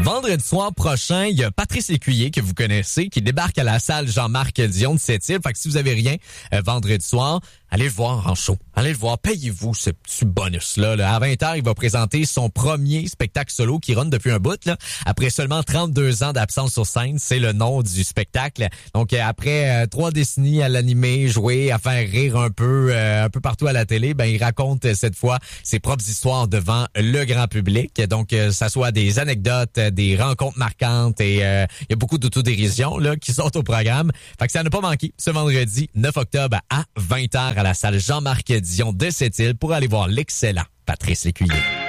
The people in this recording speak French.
Vendredi soir prochain, il y a Patrice Lécuyer que vous connaissez qui débarque à la salle Jean-Marc Dion de Sept-Îles. Fait que si vous avez rien vendredi soir, allez le voir en show. Allez le voir, payez-vous ce petit bonus-là. Là. À 20h, il va présenter son premier spectacle solo qui run depuis un bout. Là. Après seulement 32 ans d'absence sur scène, c'est le nom du spectacle. Donc après 3 décennies à l'animer, jouer, à faire rire un peu partout à la télé, ben il raconte cette fois ses propres histoires devant le grand public. Donc ça soit des anecdotes, des rencontres marquantes et il y a beaucoup d'autodérision là qui sont au programme. Fait que ça n'a pas manqué ce vendredi 9 octobre à 20h à la salle Jean-Marc Dion de Sept-Îles pour aller voir l'excellent Patrice Lécuyer.